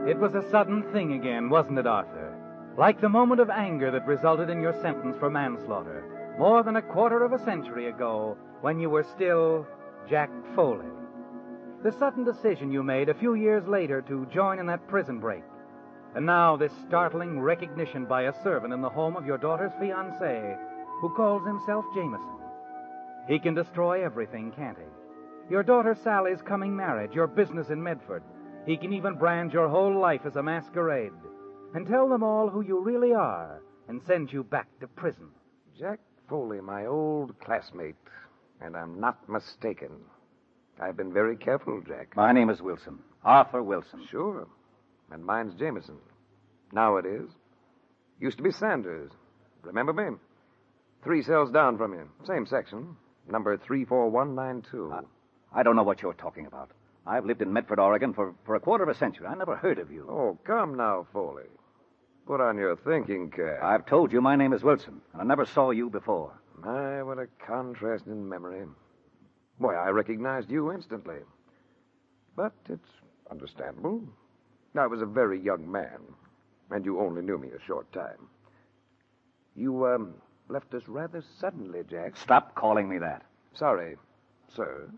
It was a sudden thing again, wasn't it, Arthur? Like the moment of anger that resulted in your sentence for manslaughter more than a quarter of a century ago when you were still Jack Foley. The sudden decision you made a few years later to join in that prison break. And now this startling recognition by a servant in the home of your daughter's fiancé who calls himself Jameson. He can destroy everything, can't he? Your daughter Sally's coming marriage, your business in Medford. He can even brand your whole life as a masquerade and tell them all who you really are and send you back to prison. Jack Foley, my old classmate, and I'm not mistaken. I've been very careful, Jack. My name is Wilson. Arthur Wilson. Sure. And mine's Jameson. Now it is. Used to be Sanders. Remember me? 3 cells down from you. Same section. Number 34192. I don't know what you're talking about. I've lived in Medford, Oregon for a quarter of a century. I never heard of you. Oh, come now, Foley. Put on your thinking cap. I've told you my name is Wilson, and I never saw you before. My, what a contrast in memory. Boy, I recognized you instantly. But it's understandable. I was a very young man, and you only knew me a short time. You, left us rather suddenly, Jack. Stop calling me that. Sorry, sir.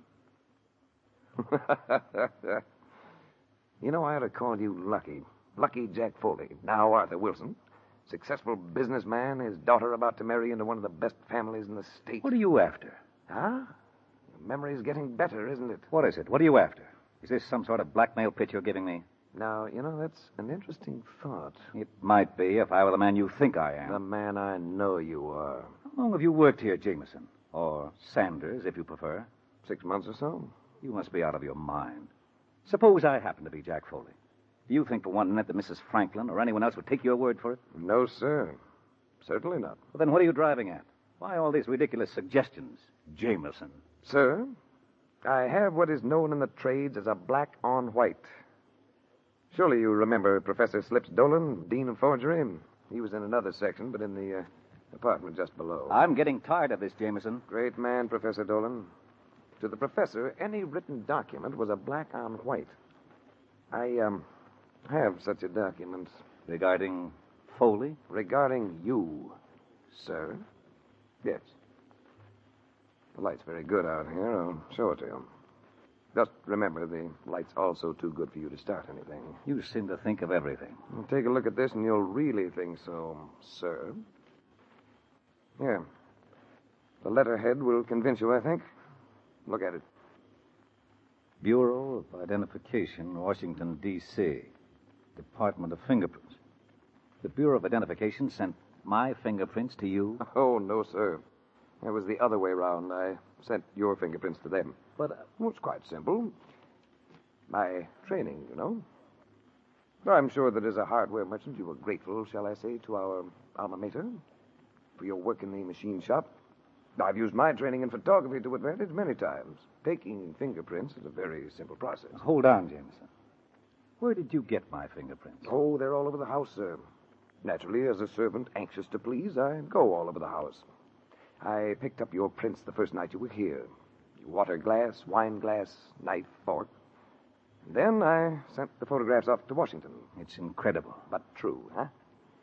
You know, I ought to call you Lucky. Lucky Jack Foley. Now Arthur Wilson. Successful businessman, his daughter about to marry into one of the best families in the state. What are you after? Huh? Your memory's getting better, isn't it? What is it? What are you after? Is this some sort of blackmail pitch you're giving me? Now, you know, that's an interesting thought. It might be if I were the man you think I am. The man I know you are. How long have you worked here, Jameson? Or Sanders, if you prefer. 6 months or so. You must be out of your mind. Suppose I happen to be Jack Foley. Do you think for 1 minute that Mrs. Franklin or anyone else would take your word for it? No, sir. Certainly not. Well, then what are you driving at? Why all these ridiculous suggestions, Jameson? Sir, I have what is known in the trades as a black on white. Surely you remember Professor Slips Dolan, Dean of Forgery? He was in another section, but in the apartment just below. I'm getting tired of this, Jameson. Great man, Professor Dolan. To the professor, any written document was a black on white. I have such a document. Regarding Foley? Regarding you, sir. Yes. The light's very good out here. I'll show it to you. Just remember, the light's also too good for you to start anything. You seem to think of everything. Well, take a look at this and you'll really think so, sir. Here. The letterhead will convince you, I think. Look at it. Bureau of Identification, Washington, D.C. Department of Fingerprints. The Bureau of Identification sent my fingerprints to you? Oh, no, sir. It was the other way round. I sent your fingerprints to them. But, Well, it's quite simple. My training, you know. I'm sure that as a hardware merchant you were grateful, shall I say, to our alma mater for your work in the machine shop. I've used my training in photography to advantage many times. Taking fingerprints is a very simple process. hold on, Jameson. Where did you get my fingerprints? Oh, they're all over the house, sir. Naturally, as a servant anxious to please, I go all over the house. I picked up your prints the first night you were here. Water glass, wine glass, knife, fork. Then I sent the photographs off to Washington. It's incredible. But true, huh?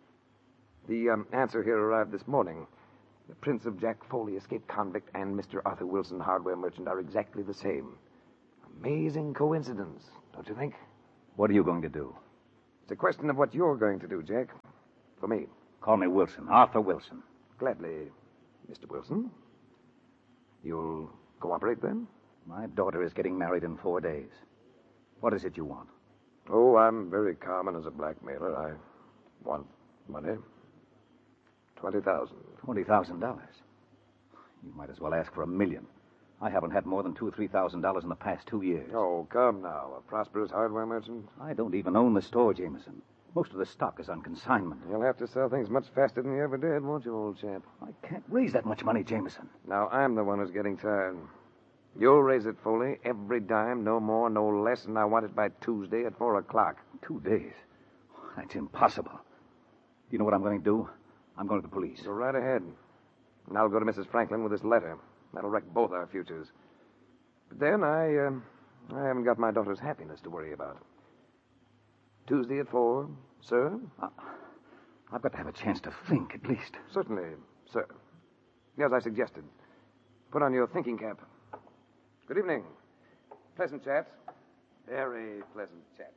The answer here arrived this morning. The prints of Jack Foley, escaped convict, and Mr. Arthur Wilson, hardware merchant, are exactly the same. Amazing coincidence, don't you think? What are you going to do? It's a question of what you're going to do, Jack. For me. Call me Wilson. Arthur Wilson. Gladly, Mr. Wilson. You'll cooperate, then? My daughter is getting married in 4 days. What is it you want? Oh, I'm very common as a blackmailer. I want money. $20,000. $20,000. You might as well ask for $1 million. I haven't had more than $2,000 or $3,000 in the past 2 years. Oh, come now. A prosperous hardware merchant? I don't even own the store, Jameson. Most of the stock is on consignment. You'll have to sell things much faster than you ever did, won't you, old chap? I can't raise that much money, Jameson. Now, I'm the one who's getting tired. You'll raise it, Foley, every dime, no more, no less, and I want it by Tuesday at 4 o'clock. 2 days? That's impossible. Do you know what I'm going to do? I'm going to the police. Go right ahead. And I'll go to Mrs. Franklin with this letter. That'll wreck both our futures. But then I haven't got my daughter's happiness to worry about. Tuesday at 4, sir? I've got to have a chance to think, at least. Certainly, sir. As I suggested. Put on your thinking cap. Good evening. Pleasant chat. Very pleasant chat.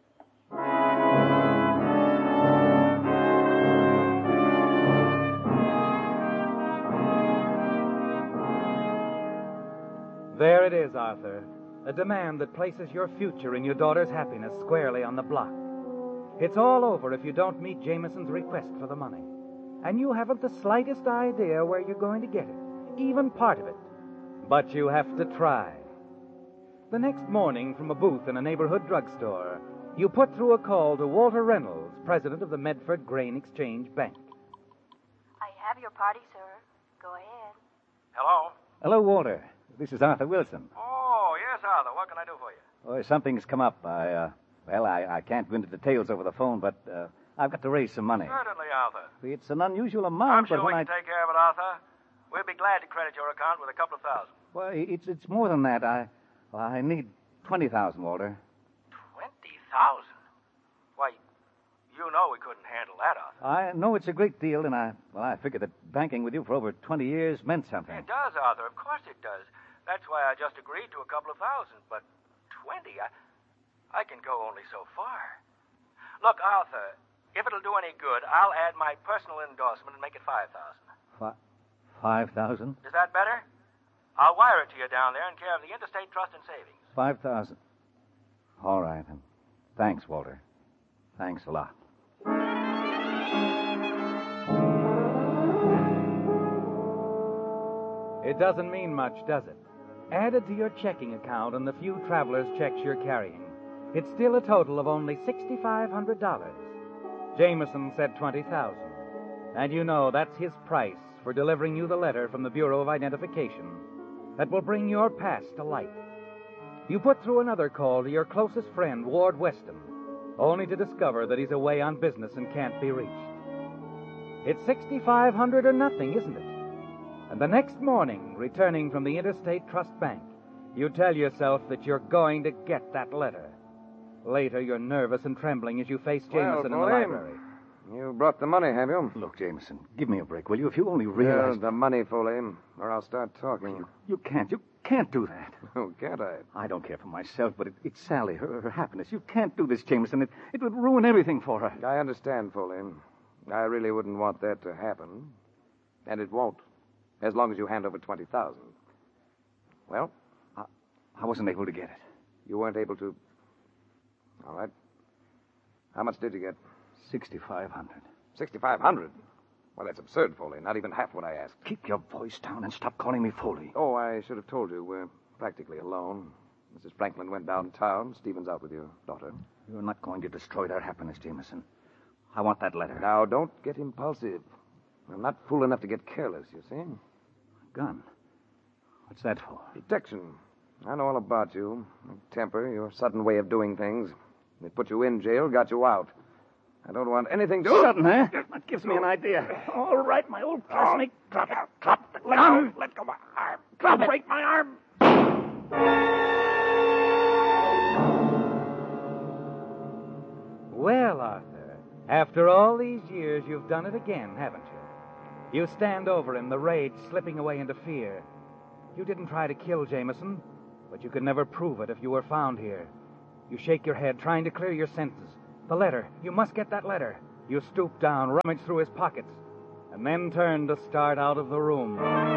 There it is, Arthur. A demand that places your future and your daughter's happiness squarely on the block. It's all over if you don't meet Jameson's request for the money. And you haven't the slightest idea where you're going to get it, even part of it. But you have to try. The next morning, from a booth in a neighborhood drugstore, you put through a call to Walter Reynolds, president of the Medford Grain Exchange Bank. I have your party, sir. Go ahead. Hello? Hello, Walter. This is Arthur Wilson. Oh, yes, Arthur. What can I do for you? Oh, something's come up. I can't go into details over the phone, but I've got to raise some money. Certainly, Arthur. It's an unusual amount, I'm sure but we when can take care of it, Arthur. We'll be glad to credit your account with a couple of thousand. Well, it's more than that. I need 20,000, Walter. 20,000? Why, you know we couldn't handle that, Arthur. I know it's a great deal, and I figured that banking with you for over 20 years meant something. It does, Arthur. Of course it does. That's why I just agreed to a couple of thousand. But 20, I can go only so far. Look, Arthur, if it'll do any good, I'll add my personal endorsement and make it 5,000. 5,000? Is that better? I'll wire it to you down there in care of the Interstate Trust and Savings. 5,000. All right. And thanks, Walter. Thanks a lot. It doesn't mean much, does it? Added to your checking account and the few traveler's checks you're carrying, it's still a total of only $6,500. Jameson said 20,000, and you know that's his price for delivering you the letter from the Bureau of Identification that will bring your past to light. You put through another call to your closest friend, Ward Weston, only to discover that he's away on business and can't be reached. It's $6,500 or nothing, isn't it? And the next morning, returning from the Interstate Trust Bank, you tell yourself that you're going to get that letter. Later, you're nervous and trembling as you face Jameson in the library. You brought the money, have you? Look, Jameson, give me a break, will you? If you only realize... The money, Foley, or I'll start talking. You can't do that. Oh, can't I? I don't care for myself, but it's Sally, her happiness. You can't do this, Jameson. It would ruin everything for her. I understand, Foley. I really wouldn't want that to happen. And it won't, as long as you hand over 20,000. Well? I wasn't able to get it. You weren't able to... All right. How much did you get? 6,500. 6,500? Well, that's absurd, Foley. Not even half what I asked. Keep your voice down and stop calling me Foley. Oh, I should have told you. We're practically alone. Mrs. Franklin went downtown. Stephen's out with your daughter. You're not going to destroy their happiness, Jameson. I want that letter. Now, don't get impulsive. I'm not fool enough to get careless, you see. Gun? What's that for? Detection. I know all about you. Your temper, your sudden way of doing things. They put you in jail, got you out. I don't want anything to... Sudden, eh? That gives me an idea. All right, my old classmate. Drop it. Drop it. Let go. Let go my arm. Drop it. Break my arm. Well, Arthur, after all these years, you've done it again, haven't you? You stand over him, the rage slipping away into fear. You didn't try to kill Jameson, but you could never prove it if you were found here. You shake your head, trying to clear your senses. The letter. You must get that letter. You stoop down, rummage through his pockets, and then turn to start out of the room.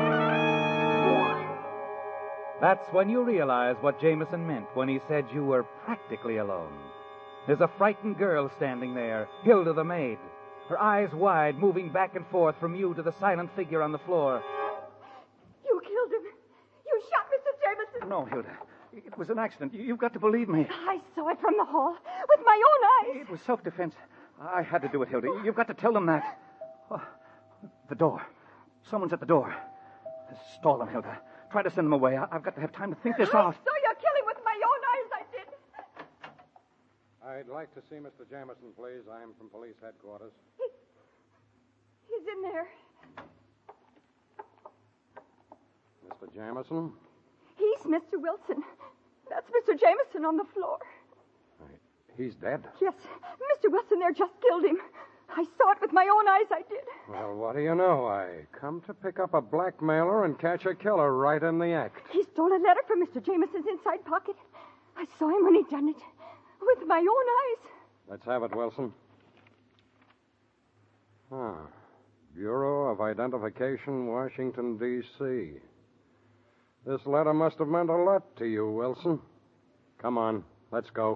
That's when you realize what Jameson meant when he said you were practically alone. There's a frightened girl standing there, Hilda the maid, her eyes wide, moving back and forth from you to the silent figure on the floor. You killed him. You shot Mr. Jameson. No, Hilda. It was an accident. You've got to believe me. I saw it from the hall with my own eyes. It was self-defense. I had to do it, Hilda. You've got to tell them that. Oh, the door. Someone's at the door. Stall them, Hilda. Try to send them away. I've got to have time to think this I out. saw your killing with my own eyes, I did. I'd like to see Mr. Jameson, please. I'm from police headquarters. He's in there. Mr. Jameson? He's Mr. Wilson. That's Mr. Jameson on the floor. He's dead. Yes. Mr. Mr. Wilson there just killed him. I saw it with my own eyes, I did. Well, what do you know? I come to pick up a blackmailer and catch a killer right in the act. He stole a letter from Mr. Jameson's inside pocket. I saw him when he done it. With my own eyes. Let's have it, Wilson. Bureau of Identification, Washington, D.C. This letter must have meant a lot to you, Wilson. Come on, let's go.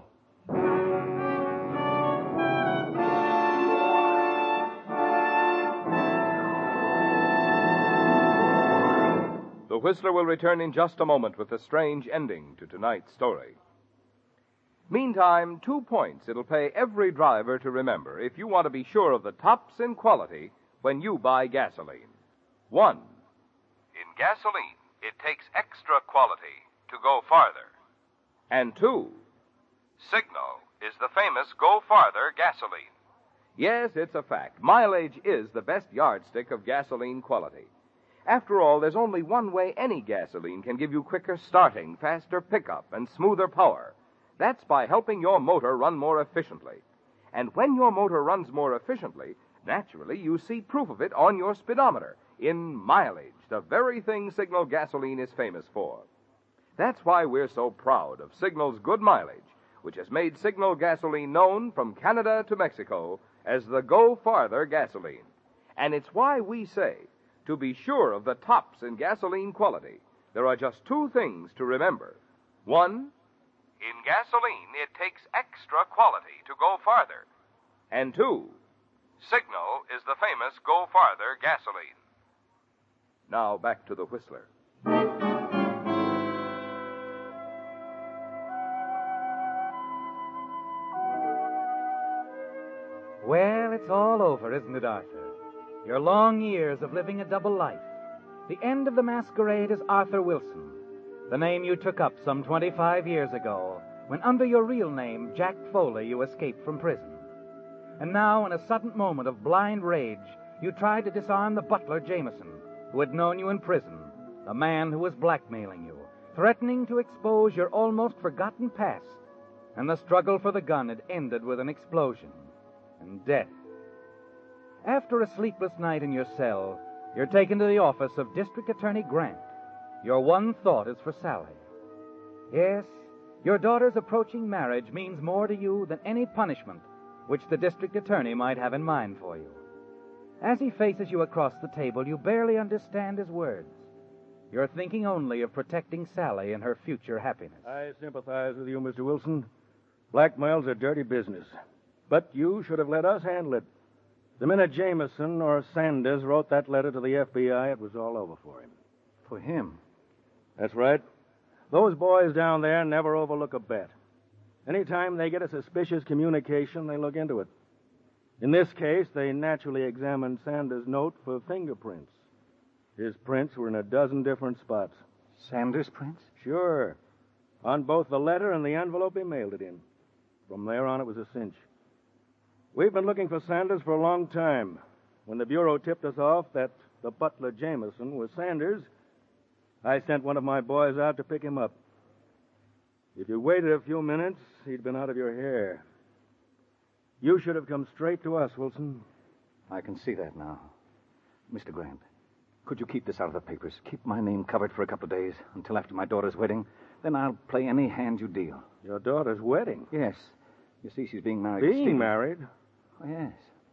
The Whistler will return in just a moment with a strange ending to tonight's story. Meantime, 2 points it'll pay every driver to remember if you want to be sure of the tops in quality when you buy gasoline. 1. In gasoline, it takes extra quality to go farther. And 2. Signal is the famous Go Farther gasoline. Yes, it's a fact. Mileage is the best yardstick of gasoline quality. After all, there's only one way any gasoline can give you quicker starting, faster pickup, and smoother power. That's by helping your motor run more efficiently. And when your motor runs more efficiently, naturally you see proof of it on your speedometer, in mileage, the very thing Signal gasoline is famous for. That's why we're so proud of Signal's good mileage, which has made Signal gasoline known from Canada to Mexico as the Go Farther gasoline. And it's why we say, to be sure of the tops in gasoline quality, there are just 2 things to remember. 1, in gasoline, it takes extra quality to go farther. And 2, Signal is the famous Go Farther gasoline. Now back to the Whistler. Well, it's all over, isn't it, Arthur? Your long years of living a double life. The end of the masquerade is Arthur Wilson, the name you took up some 25 years ago, when under your real name, Jack Foley, you escaped from prison. And now, in a sudden moment of blind rage, you tried to disarm the butler, Jameson, who had known you in prison, the man who was blackmailing you, threatening to expose your almost forgotten past. And the struggle for the gun had ended with an explosion and death. After a sleepless night in your cell, you're taken to the office of District Attorney Grant. Your one thought is for Sally. Yes, your daughter's approaching marriage means more to you than any punishment which the district attorney might have in mind for you. As he faces you across the table, you barely understand his words. You're thinking only of protecting Sally and her future happiness. I sympathize with you, Mr. Wilson. Blackmail's a dirty business. But you should have let us handle it. The minute Jameson or Sanders wrote that letter to the FBI, it was all over for him. For him? That's right. Those boys down there never overlook a bet. Anytime they get a suspicious communication, they look into it. In this case, they naturally examined Sanders' note for fingerprints. His prints were in a dozen different spots. Sanders' prints? Sure. On both the letter and the envelope he mailed it in. From there on, it was a cinch. We've been looking for Sanders for a long time. When the Bureau tipped us off that the butler Jameson was Sanders, I sent one of my boys out to pick him up. If you waited a few minutes, he'd been out of your hair. You should have come straight to us, Wilson. I can see that now. Mr. Grant, could you keep this out of the papers? Keep my name covered for a couple of days until after my daughter's wedding. Then I'll play any hand you deal. Your daughter's wedding? Yes. You see, she's being married. Being married? Oh, yes.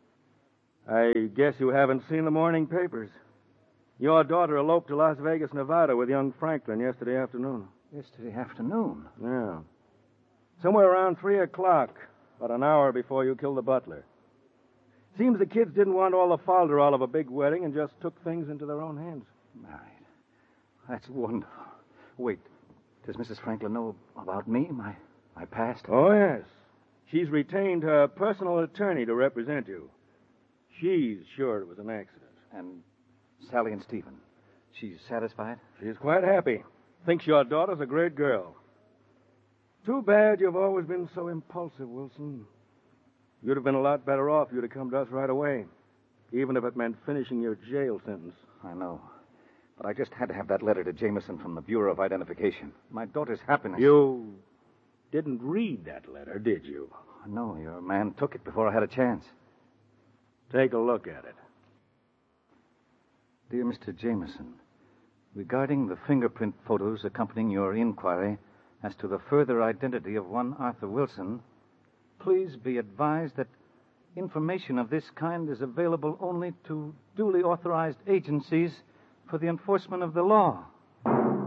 I guess you haven't seen the morning papers. Your daughter eloped to Las Vegas, Nevada with young Franklin yesterday afternoon. Yesterday afternoon? Yeah. Somewhere around 3 o'clock, about an hour before you killed the butler. Seems the kids didn't want all the falderall of a big wedding and just took things into their own hands. Married. That's wonderful. Wait, does Mrs. Franklin know about me, my past? Oh, yes. She's retained her personal attorney to represent you. She's sure it was an accident. And Sally and Stephen, she's satisfied? She's quite happy. Thinks your daughter's a great girl. Too bad you've always been so impulsive, Wilson. You'd have been a lot better off if you'd have come to us right away, even if it meant finishing your jail sentence. I know. But I just had to have that letter to Jameson from the Bureau of Identification. My daughter's happiness. You didn't read that letter, did you? No, your man took it before I had a chance. Take a look at it. Dear Mr. Jameson, regarding the fingerprint photos accompanying your inquiry as to the further identity of one Arthur Wilson, please be advised that information of this kind is available only to duly authorized agencies for the enforcement of the law.